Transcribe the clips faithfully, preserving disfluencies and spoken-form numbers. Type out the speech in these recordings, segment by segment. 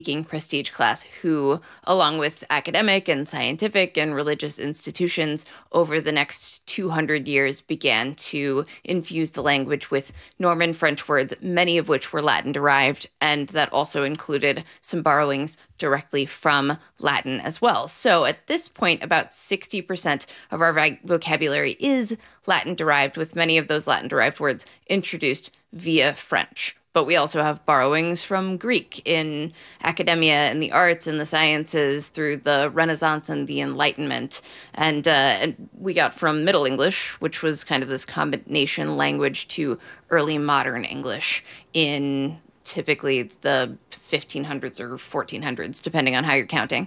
prestige class who, along with academic and scientific and religious institutions, over the next two hundred years began to infuse the language with Norman French words, many of which were Latin derived, and that also included some borrowings directly from Latin as well. So at this point, about sixty percent of our vocabulary is Latin derived, with many of those Latin derived words introduced via French. But we also have borrowings from Greek in academia and the arts and the sciences through the Renaissance and the Enlightenment. And, uh, and we got from Middle English, which was kind of this combination language, to early modern English in typically the fifteen hundreds or fourteen hundreds, depending on how you're counting.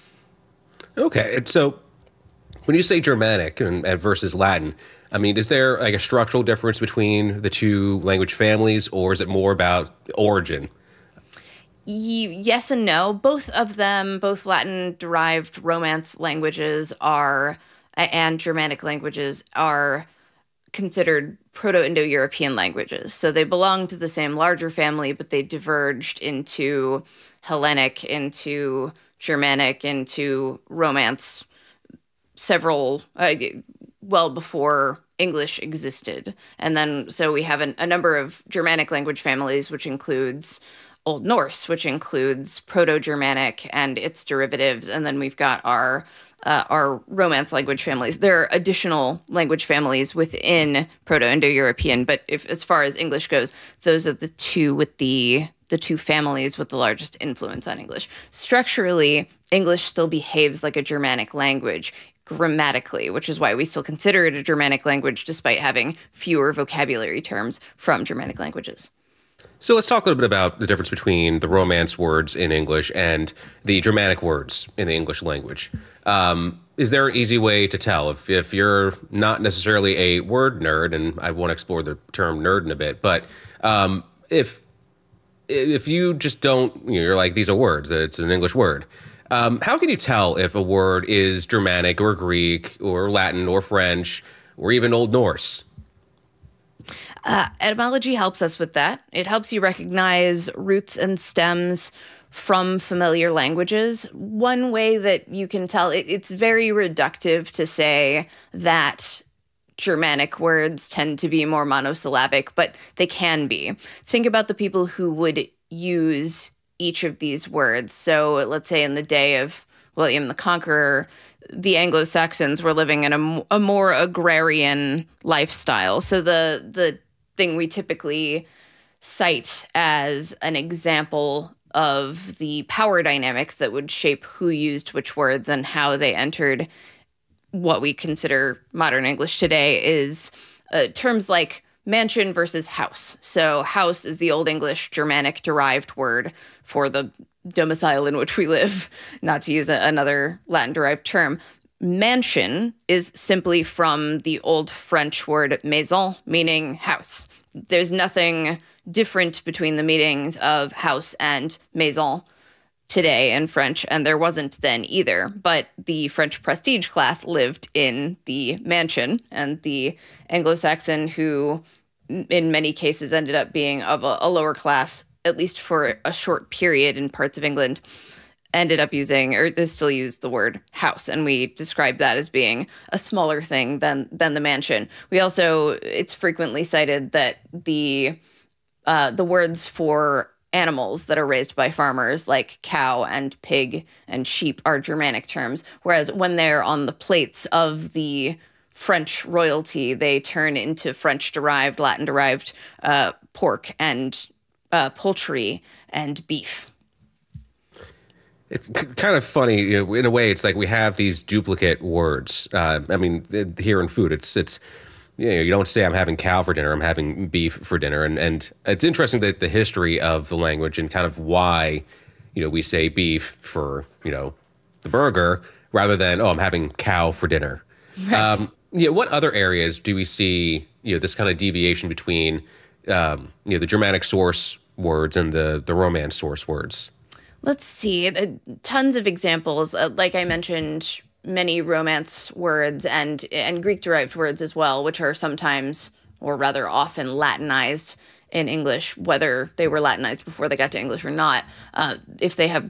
Okay. So when you say Germanic and, and versus Latin, I mean, is there like a structural difference between the two language families, or is it more about origin? Yes and no. Both of them, both Latin-derived Romance languages are, and Germanic languages are considered Proto-Indo-European languages. So they belong to the same larger family, but they diverged into Hellenic, into Germanic, into Romance several, uh, well before English existed. And then, so we have an, a number of Germanic language families, which includes Old Norse, which includes Proto-Germanic and its derivatives. And then we've got our uh, our Romance language families. There are additional language families within Proto-Indo-European, but if, as far as English goes, those are the two with the the two families with the largest influence on English. Structurally, English still behaves like a Germanic language grammatically, which is why we still consider it a Germanic language despite having fewer vocabulary terms from Germanic languages. So let's talk a little bit about the difference between the Romance words in English and the Germanic words in the English language. Um, is there an easy way to tell if, if you're not necessarily a word nerd, and I want to explore the term nerd in a bit, but um, if if you just don't, you know, you're like, these are words, it's an English word. Um, how can you tell if a word is Germanic or Greek or Latin or French or even Old Norse? Uh, etymology helps us with that. It helps you recognize roots and stems from familiar languages. One way that you can tell, it, it's very reductive to say that Germanic words tend to be more monosyllabic, but they can be. Think about the people who would use each of these words. So let's say in the day of William the Conqueror, the Anglo-Saxons were living in a, a more agrarian lifestyle. So the the thing we typically cite as an example of the power dynamics that would shape who used which words and how they entered what we consider modern English today is uh, terms like mansion versus house. So house is the Old English Germanic derived word for the domicile in which we live, not to use a, another Latin derived term. Mansion is simply from the Old French word maison, meaning house. There's nothing different between the meanings of house and maison today in French, and there wasn't then either. But the French prestige class lived in the mansion, and the Anglo-Saxon, who in many cases ended up being of a, a lower class, at least for a short period in parts of England, ended up using, or they still use the word house, and we describe that as being a smaller thing than than the mansion. We also, it's frequently cited that the uh, the words for animals that are raised by farmers, like cow and pig and sheep, are Germanic terms, whereas when they're on the plates of the French royalty, they turn into French-derived, Latin-derived uh, pork and uh, poultry and beef. It's kind of funny, you know, in a way. It's like we have these duplicate words. Uh, I mean, here in food, it's it's you know, you don't say I'm having cow for dinner, I'm having beef for dinner, and and it's interesting that the history of the language and kind of why, you know, we say beef for, you know, the burger rather than, oh, I'm having cow for dinner. Right. Um, you know, what other areas do we see, you know, this kind of deviation between, um, you know, the Germanic source words and the the Romance source words? Let's see. Uh, tons of examples. Uh, like I mentioned, many Romance words and and Greek-derived words as well, which are sometimes, or rather often, Latinized in English, whether they were Latinized before they got to English or not, uh, if they have